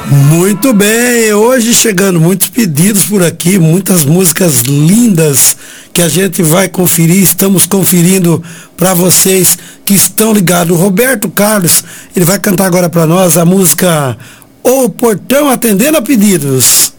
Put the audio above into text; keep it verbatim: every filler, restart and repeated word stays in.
Muito bem, hoje chegando muitos pedidos por aqui, muitas músicas lindas que a gente vai conferir, estamos conferindo para vocês que estão ligados. O Roberto Carlos, ele vai cantar agora para nós a música O Portão Atendendo a Pedidos.